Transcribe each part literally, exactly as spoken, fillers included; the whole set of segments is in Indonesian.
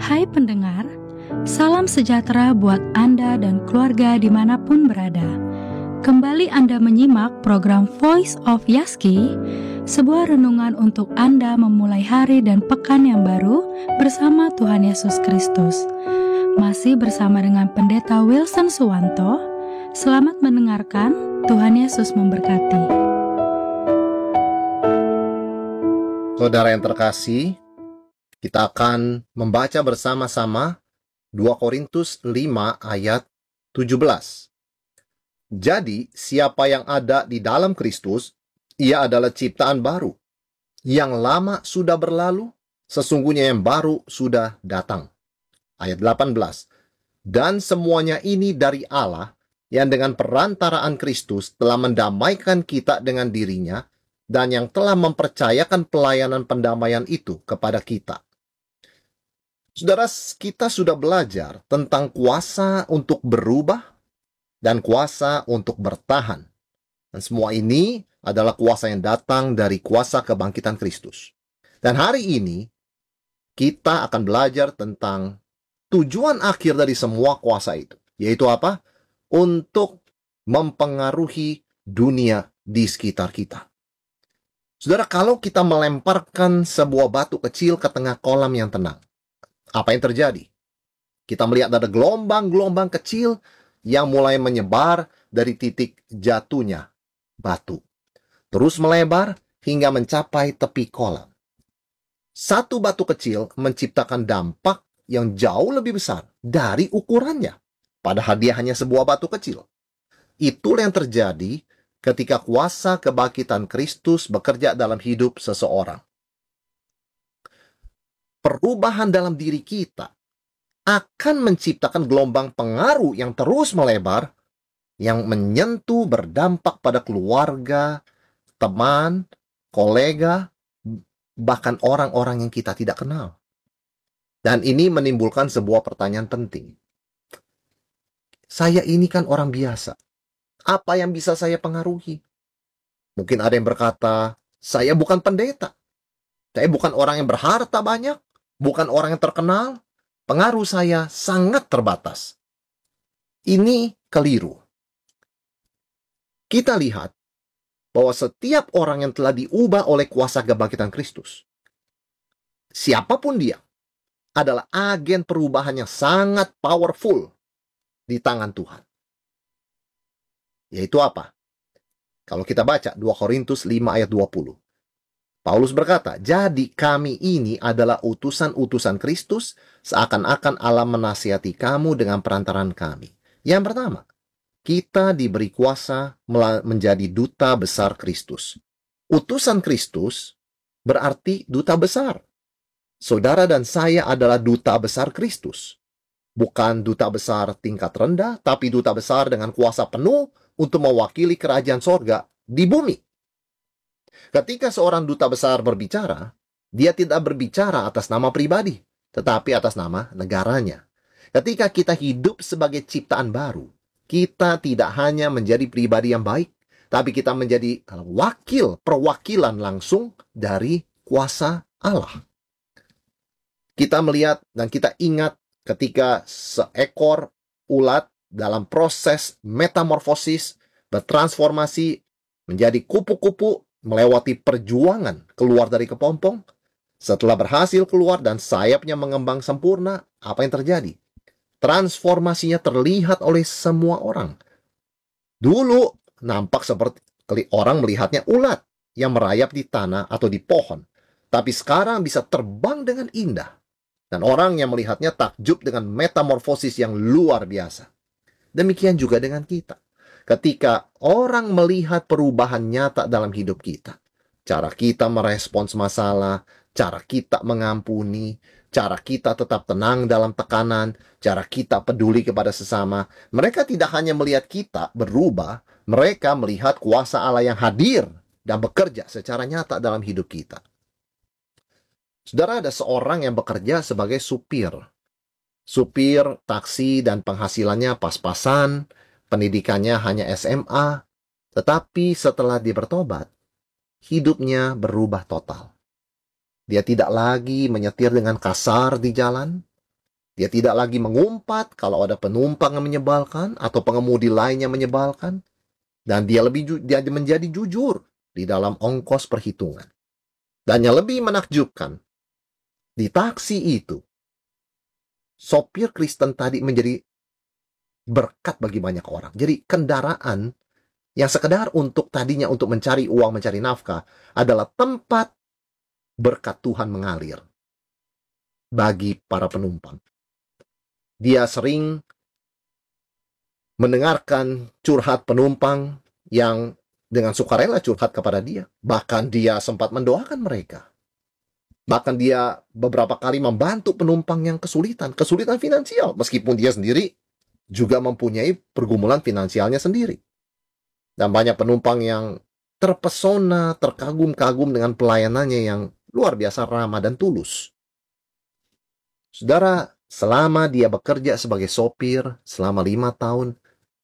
Hai pendengar, salam sejahtera buat Anda dan keluarga dimanapun berada. Kembali Anda menyimak program Voice of Yaski, sebuah renungan untuk Anda memulai hari dan pekan yang baru bersama Tuhan Yesus Kristus. Masih bersama dengan Pendeta Wilson Suwanto. Selamat mendengarkan, Tuhan Yesus memberkati. Saudara yang terkasih, kita akan membaca bersama-sama dua Korintus lima ayat tujuh belas. Jadi, siapa yang ada di dalam Kristus, ia adalah ciptaan baru. Yang lama sudah berlalu, sesungguhnya yang baru sudah datang. Ayat delapan belas. Dan semuanya ini dari Allah, yang dengan perantaraan Kristus telah mendamaikan kita dengan dirinya, dan yang telah mempercayakan pelayanan pendamaian itu kepada kita. Saudara, kita sudah belajar tentang kuasa untuk berubah dan kuasa untuk bertahan. Dan semua ini adalah kuasa yang datang dari kuasa kebangkitan Kristus. Dan hari ini, kita akan belajar tentang tujuan akhir dari semua kuasa itu. Yaitu apa? Untuk mempengaruhi dunia di sekitar kita. Saudara, kalau kita melemparkan sebuah batu kecil ke tengah kolam yang tenang, apa yang terjadi? Kita melihat ada gelombang-gelombang kecil yang mulai menyebar dari titik jatuhnya batu. Terus melebar hingga mencapai tepi kolam. Satu batu kecil menciptakan dampak yang jauh lebih besar dari ukurannya. Padahal dia hanya sebuah batu kecil. Itulah yang terjadi ketika kuasa kebangkitan Kristus bekerja dalam hidup seseorang. Perubahan dalam diri kita akan menciptakan gelombang pengaruh yang terus melebar, yang menyentuh berdampak pada keluarga, teman, kolega, bahkan orang-orang yang kita tidak kenal. Dan ini menimbulkan sebuah pertanyaan penting. Saya ini kan orang biasa. Apa yang bisa saya pengaruhi? Mungkin ada yang berkata, saya bukan pendeta. Saya bukan orang yang berharta banyak. Bukan orang yang terkenal. Pengaruh saya sangat terbatas. Ini keliru. Kita lihat bahwa setiap orang yang telah diubah oleh kuasa kebangkitan Kristus, siapapun dia, adalah agen perubahan yang sangat powerful di tangan Tuhan. Yaitu apa? Kalau kita baca dua Korintus lima ayat dua puluh. Paulus berkata, jadi kami ini adalah utusan-utusan Kristus, seakan-akan Allah menasihati kamu dengan perantaran kami. Yang pertama, kita diberi kuasa menjadi duta besar Kristus. Utusan Kristus berarti duta besar. Saudara dan saya adalah duta besar Kristus. Bukan duta besar tingkat rendah, tapi duta besar dengan kuasa penuh untuk mewakili kerajaan sorga di bumi. Ketika seorang duta besar berbicara, dia tidak berbicara atas nama pribadi, tetapi atas nama negaranya. Ketika kita hidup sebagai ciptaan baru, kita tidak hanya menjadi pribadi yang baik, tapi kita menjadi wakil, perwakilan langsung dari kuasa Allah. Kita melihat dan kita ingat ketika seekor ulat dalam proses metamorfosis bertransformasi menjadi kupu-kupu melewati perjuangan keluar dari kepompong. Setelah berhasil keluar dan sayapnya mengembang sempurna, apa yang terjadi? Transformasinya terlihat oleh semua orang. Dulu nampak seperti orang melihatnya ulat yang merayap di tanah atau di pohon. Tapi sekarang bisa terbang dengan indah. Dan orang yang melihatnya takjub dengan metamorfosis yang luar biasa. Demikian juga dengan kita. Ketika orang melihat perubahan nyata dalam hidup kita, cara kita merespons masalah, cara kita mengampuni, cara kita tetap tenang dalam tekanan, cara kita peduli kepada sesama, mereka tidak hanya melihat kita berubah, mereka melihat kuasa Allah yang hadir dan bekerja secara nyata dalam hidup kita. Saudara, ada seorang yang bekerja sebagai supir. Supir, taksi, dan penghasilannya pas-pasan, pendidikannya hanya S M A, tetapi setelah dia bertobat, hidupnya berubah total. Dia tidak lagi menyetir dengan kasar di jalan, Dia tidak lagi mengumpat kalau ada penumpang yang menyebalkan atau pengemudi lain yang menyebalkan. Dan dia lebih ju- dia menjadi jujur di dalam ongkos perhitungan. Dan yang lebih menakjubkan, di taksi itu, sopir Kristen tadi menjadi berkat bagi banyak orang. Jadi kendaraan yang sekedar untuk tadinya untuk mencari uang, mencari nafkah, adalah tempat berkat Tuhan mengalir bagi para penumpang. Dia sering mendengarkan curhat penumpang yang dengan sukarela curhat kepada dia. Bahkan dia sempat mendoakan mereka. Bahkan dia beberapa kali membantu penumpang yang kesulitan, kesulitan finansial, meskipun dia sendiri juga mempunyai pergumulan finansialnya sendiri. Dan banyak penumpang yang terpesona, terkagum-kagum dengan pelayanannya yang luar biasa ramah dan tulus. Saudara, selama dia bekerja sebagai sopir selama lima tahun,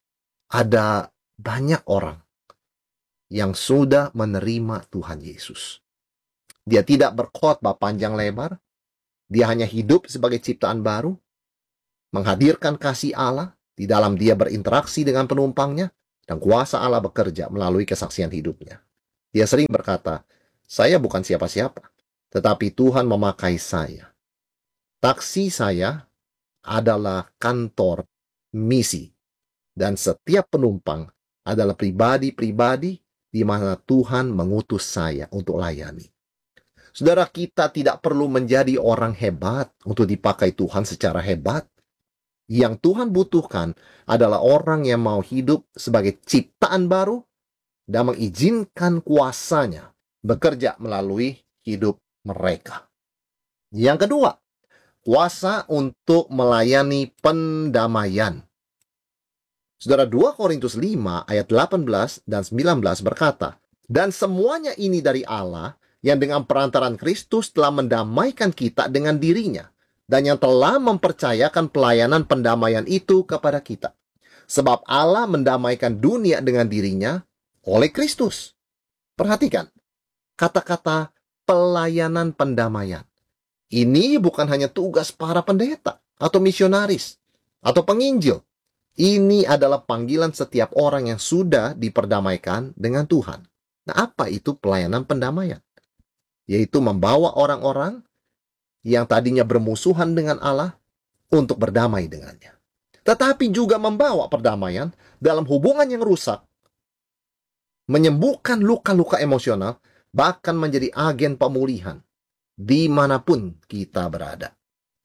ada banyak orang yang sudah menerima Tuhan Yesus. Dia tidak berkhotbah panjang lebar, dia hanya hidup sebagai ciptaan baru, menghadirkan kasih Allah di dalam dia berinteraksi dengan penumpangnya, dan kuasa Allah bekerja melalui kesaksian hidupnya. Dia sering berkata, saya bukan siapa-siapa, tetapi Tuhan memakai saya. Taksi saya adalah kantor misi, dan setiap penumpang adalah pribadi-pribadi di mana Tuhan mengutus saya untuk layani. Saudara, kita tidak perlu menjadi orang hebat untuk dipakai Tuhan secara hebat. Yang Tuhan butuhkan adalah orang yang mau hidup sebagai ciptaan baru dan mengizinkan kuasanya bekerja melalui hidup mereka. Yang kedua, kuasa untuk melayani pendamaian. Saudara, dua Korintus lima ayat delapan belas dan sembilan belas berkata, dan semuanya ini dari Allah yang dengan perantaran Kristus telah mendamaikan kita dengan dirinya dan yang telah mempercayakan pelayanan pendamaian itu kepada kita. Sebab Allah mendamaikan dunia dengan dirinya oleh Kristus. Perhatikan, kata-kata pelayanan pendamaian. Ini bukan hanya tugas para pendeta atau misionaris atau penginjil. Ini adalah panggilan setiap orang yang sudah diperdamaikan dengan Tuhan. Nah, apa itu pelayanan pendamaian? Yaitu membawa orang-orang yang tadinya bermusuhan dengan Allah untuk berdamai dengannya. Tetapi juga membawa perdamaian dalam hubungan yang rusak, menyembuhkan luka-luka emosional, bahkan menjadi agen pemulihan dimanapun kita berada.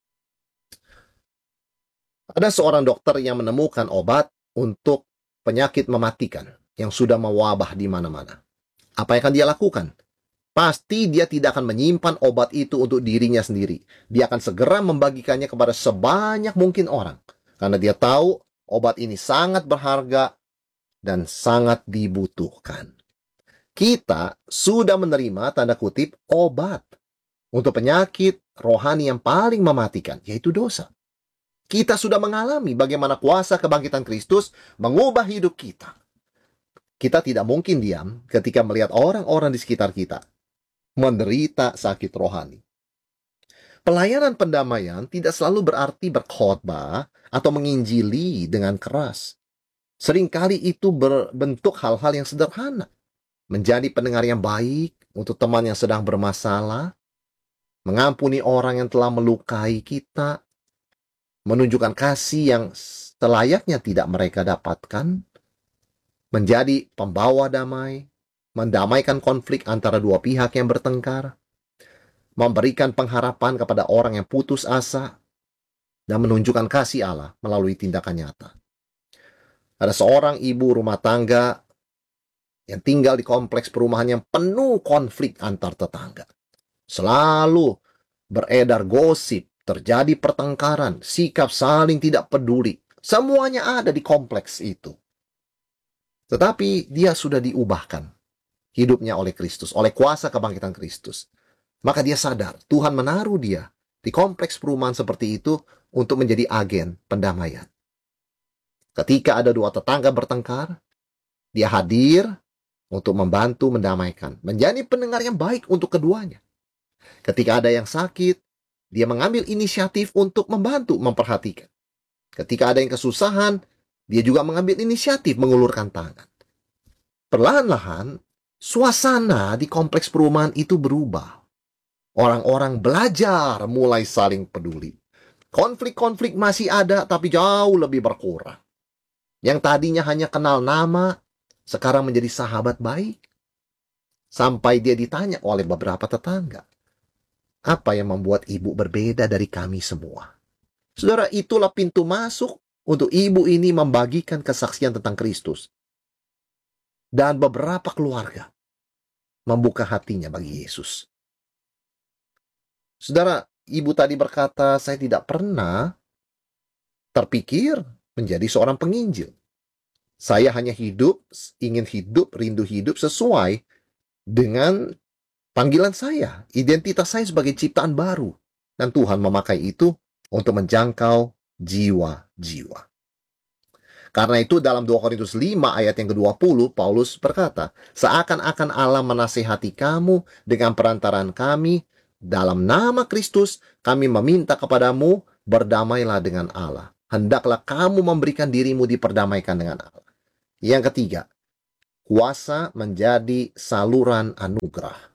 Ada seorang dokter yang menemukan obat untuk penyakit mematikan yang sudah mewabah di mana-mana. Apa yang akan dia lakukan? Pasti dia tidak akan menyimpan obat itu untuk dirinya sendiri. Dia akan segera membagikannya kepada sebanyak mungkin orang. Karena dia tahu obat ini sangat berharga dan sangat dibutuhkan. Kita sudah menerima tanda kutip obat untuk penyakit rohani yang paling mematikan, yaitu dosa. Kita sudah mengalami bagaimana kuasa kebangkitan Kristus mengubah hidup kita. Kita tidak mungkin diam ketika melihat orang-orang di sekitar kita menderita sakit rohani. Pelayanan pendamaian tidak selalu berarti berkhotbah atau menginjili dengan keras. Seringkali itu berbentuk hal-hal yang sederhana. Menjadi pendengar yang baik untuk teman yang sedang bermasalah, mengampuni orang yang telah melukai kita, menunjukkan kasih yang selayaknya tidak mereka dapatkan, menjadi pembawa damai, mendamaikan konflik antara dua pihak yang bertengkar, memberikan pengharapan kepada orang yang putus asa, dan menunjukkan kasih Allah melalui tindakan nyata. Ada seorang ibu rumah tangga yang tinggal di kompleks perumahan yang penuh konflik antar tetangga. Selalu beredar gosip, terjadi pertengkaran, sikap saling tidak peduli. Semuanya ada di kompleks itu. Tetapi dia sudah diubahkan hidupnya oleh Kristus, oleh kuasa kebangkitan Kristus. Maka dia sadar, Tuhan menaruh dia di kompleks perumahan seperti itu untuk menjadi agen pendamaian. Ketika ada dua tetangga bertengkar, dia hadir untuk membantu mendamaikan, menjadi pendengar yang baik untuk keduanya. Ketika ada yang sakit, Dia mengambil inisiatif untuk membantu, memperhatikan. Ketika ada yang kesusahan, dia juga mengambil inisiatif mengulurkan tangan. Perlahan-lahan, suasana di kompleks perumahan itu berubah. Orang-orang belajar mulai saling peduli. Konflik-konflik masih ada, tapi jauh lebih berkurang. Yang tadinya hanya kenal nama, sekarang menjadi sahabat baik. Sampai dia ditanya oleh beberapa tetangga, apa yang membuat ibu berbeda dari kami semua? Saudara, itulah pintu masuk untuk ibu ini membagikan kesaksian tentang Kristus. Dan beberapa keluarga membuka hatinya bagi Yesus. Saudara, ibu tadi berkata, saya tidak pernah terpikir menjadi seorang penginjil. Saya hanya hidup, ingin hidup, rindu hidup sesuai dengan panggilan saya, identitas saya sebagai ciptaan baru. Dan Tuhan memakai itu untuk menjangkau jiwa-jiwa. Karena itu dalam dua Korintus lima ayat yang kedua puluh, Paulus berkata, seakan-akan Allah menasihati kamu dengan perantaran kami, dalam nama Kristus kami meminta kepadamu, berdamailah dengan Allah. Hendaklah kamu memberikan dirimu diperdamaikan dengan Allah. Yang ketiga, kuasa menjadi saluran anugerah.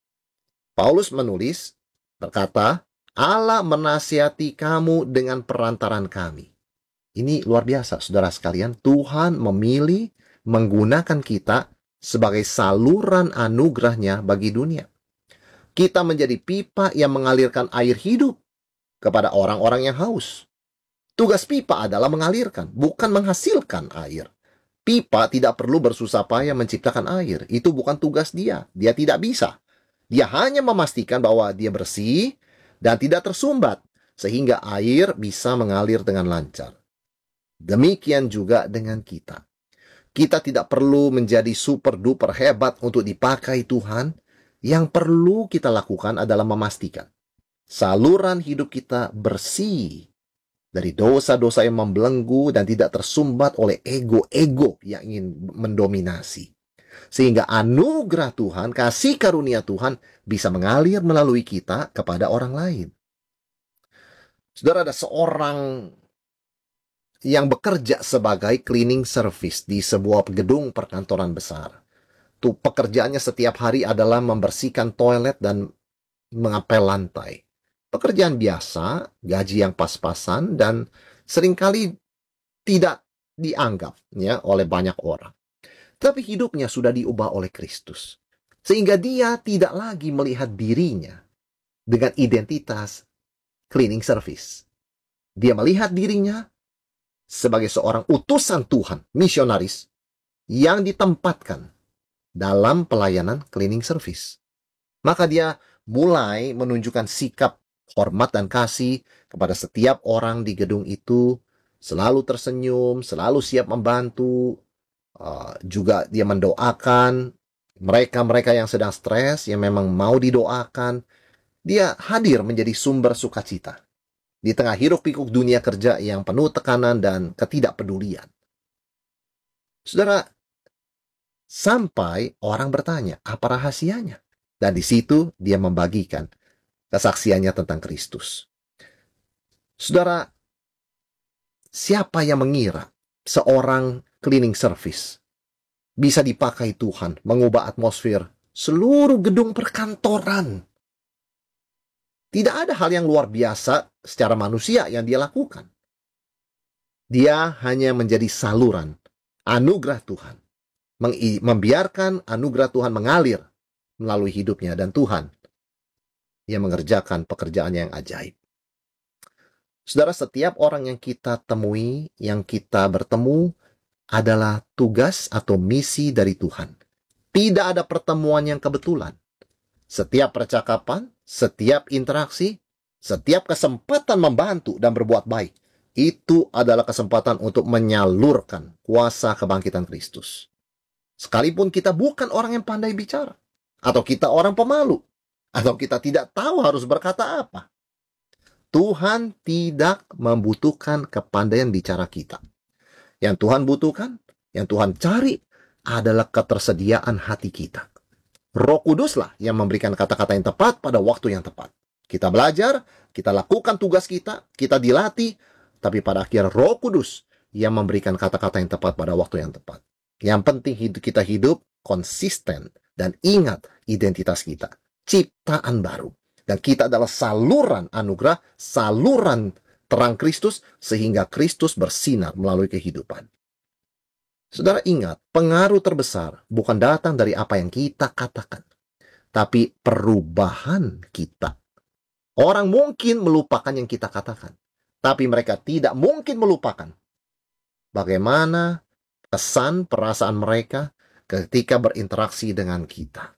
Paulus menulis, berkata, Allah menasihati kamu dengan perantaran kami. Ini luar biasa, saudara sekalian. Tuhan memilih menggunakan kita sebagai saluran anugerahnya bagi dunia. Kita menjadi pipa yang mengalirkan air hidup kepada orang-orang yang haus. Tugas pipa adalah mengalirkan, bukan menghasilkan air. Pipa tidak perlu bersusah payah menciptakan air. Itu bukan tugas dia. Dia tidak bisa. Dia hanya memastikan bahwa dia bersih dan tidak tersumbat, sehingga air bisa mengalir dengan lancar. Demikian juga dengan kita. Kita tidak perlu menjadi super duper hebat untuk dipakai Tuhan. Yang perlu kita lakukan adalah memastikan saluran hidup kita bersih dari dosa-dosa yang membelenggu dan tidak tersumbat oleh ego-ego yang ingin mendominasi. Sehingga anugerah Tuhan, kasih karunia Tuhan bisa mengalir melalui kita kepada orang lain. Saudara, ada seorang yang bekerja sebagai cleaning service di sebuah gedung perkantoran besar. Tuh, pekerjaannya setiap hari adalah membersihkan toilet dan mengepel lantai. Pekerjaan biasa, gaji yang pas-pasan, dan seringkali tidak dianggap ya, oleh banyak orang. Tapi hidupnya sudah diubah oleh Kristus. Sehingga dia tidak lagi melihat dirinya dengan identitas cleaning service. Dia melihat dirinya sebagai seorang utusan Tuhan, misionaris, yang ditempatkan dalam pelayanan cleaning service. Maka dia mulai menunjukkan sikap hormat dan kasih kepada setiap orang di gedung itu, selalu tersenyum, selalu siap membantu, uh, juga dia mendoakan mereka-mereka yang sedang stres, yang memang mau didoakan. Dia hadir menjadi sumber sukacita di tengah hiruk-pikuk dunia kerja yang penuh tekanan dan ketidakpedulian. Saudara, sampai orang bertanya, apa rahasianya? Dan di situ dia membagikan kesaksiannya tentang Kristus. Saudara, siapa yang mengira seorang cleaning service bisa dipakai Tuhan mengubah atmosfer seluruh gedung perkantoran? Tidak ada hal yang luar biasa secara manusia yang dia lakukan. Dia hanya menjadi saluran anugerah Tuhan. Membiarkan anugerah Tuhan mengalir melalui hidupnya. Dan Tuhan yang mengerjakan pekerjaan yang ajaib. Saudara, setiap orang yang kita temui, yang kita bertemu, adalah tugas atau misi dari Tuhan. Tidak ada pertemuan yang kebetulan. Setiap percakapan, setiap interaksi, setiap kesempatan membantu dan berbuat baik, itu adalah kesempatan untuk menyalurkan kuasa kebangkitan Kristus. Sekalipun kita bukan orang yang pandai bicara, atau kita orang pemalu, atau kita tidak tahu harus berkata apa, Tuhan tidak membutuhkan kepandaian bicara kita. Yang Tuhan butuhkan, yang Tuhan cari adalah ketersediaan hati kita. Roh Kuduslah yang memberikan kata-kata yang tepat pada waktu yang tepat. Kita belajar, kita lakukan tugas kita, kita dilatih, tapi pada akhirnya Roh Kudus yang memberikan kata-kata yang tepat pada waktu yang tepat. Yang penting hidup kita hidup konsisten dan ingat identitas kita, ciptaan baru. Dan kita adalah saluran anugerah, saluran terang Kristus, sehingga Kristus bersinar melalui kehidupan. Saudara ingat, pengaruh terbesar bukan datang dari apa yang kita katakan, tapi perubahan kita. Orang mungkin melupakan yang kita katakan, tapi mereka tidak mungkin melupakan bagaimana kesan perasaan mereka ketika berinteraksi dengan kita.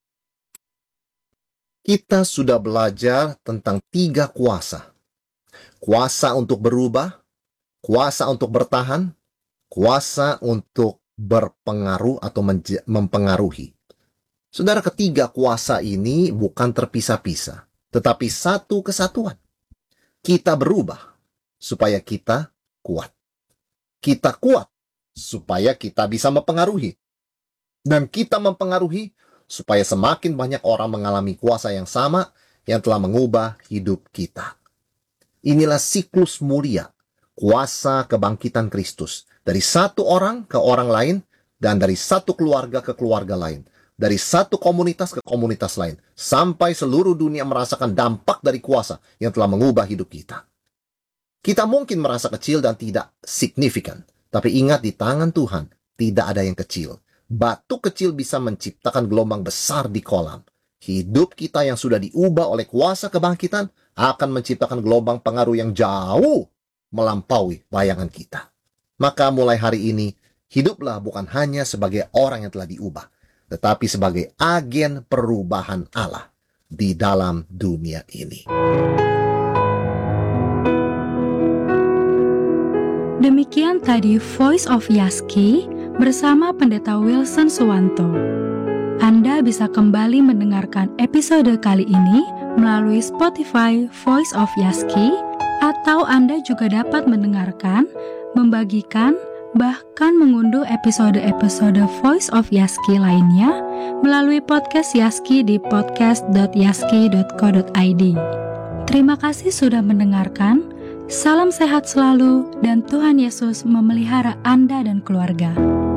Kita sudah belajar tentang tiga kuasa. Kuasa untuk berubah, kuasa untuk bertahan, kuasa untuk berpengaruh atau mempengaruhi. Saudara, ketiga kuasa ini bukan terpisah-pisah, tetapi satu kesatuan. Kita berubah supaya kita kuat. Kita kuat supaya kita bisa mempengaruhi. Dan kita mempengaruhi supaya semakin banyak orang mengalami kuasa yang sama yang telah mengubah hidup kita. Inilah siklus mulia, kuasa kebangkitan Kristus. Dari satu orang ke orang lain, dan dari satu keluarga ke keluarga lain. Dari satu komunitas ke komunitas lain. Sampai seluruh dunia merasakan dampak dari kuasa yang telah mengubah hidup kita. Kita mungkin merasa kecil dan tidak signifikan. Tapi ingat, di tangan Tuhan tidak ada yang kecil. Batu kecil bisa menciptakan gelombang besar di kolam. Hidup kita yang sudah diubah oleh kuasa kebangkitan akan menciptakan gelombang pengaruh yang jauh melampaui bayangan kita. Maka mulai hari ini, hiduplah bukan hanya sebagai orang yang telah diubah, tetapi sebagai agen perubahan Allah di dalam dunia ini. Demikian tadi Voice of Yaski bersama Pendeta Wilson Suwanto. Anda bisa kembali mendengarkan episode kali ini melalui Spotify Voice of Yaski, atau Anda juga dapat mendengarkan, membagikan, bahkan mengunduh episode-episode Voice of Yaski lainnya melalui podcast Yaski di podcast dot yaski dot co dot i d. Terima kasih sudah mendengarkan. Salam sehat selalu dan Tuhan Yesus memelihara Anda dan keluarga.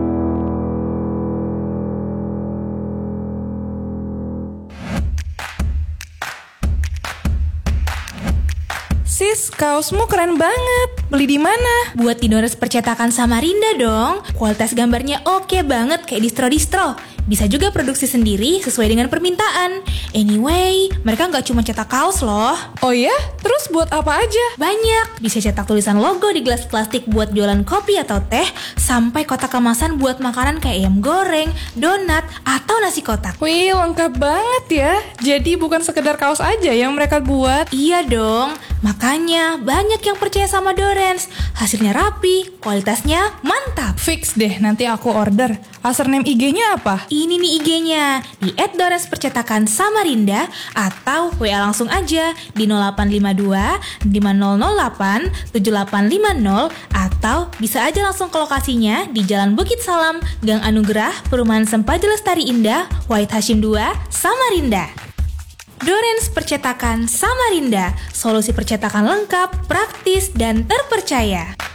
Sis, kaosmu keren banget. Beli di mana? Buat di Dores Percetakan Samarinda dong. Kualitas gambarnya oke banget kayak distro-distro. Bisa juga produksi sendiri sesuai dengan permintaan. Anyway, mereka nggak cuma cetak kaos loh. Oh ya? Terus buat apa aja? Banyak. Bisa cetak tulisan logo di gelas plastik buat jualan kopi atau teh, sampai kotak kemasan buat makanan kayak ayam goreng, donat, atau nasi kotak. Wih, lengkap banget ya. Jadi bukan sekedar kaos aja yang mereka buat. Iya dong. Makanya banyak yang percaya sama Dorens. Hasilnya rapi, kualitasnya mantap. Fix deh, nanti aku order. Username I G-nya apa? Ini nih I G-nya, di et dores percetakan samarinda, atau W A langsung aja di nol delapan lima dua lima nol nol delapan tujuh delapan lima nol, atau bisa aja langsung ke lokasinya di Jalan Bukit Salam, Gang Anugerah, Perumahan Sempaja Lestari Indah, Wahid Hashim dua, Samarinda. Dorens Percetakan Samarinda, solusi percetakan lengkap, praktis, dan terpercaya.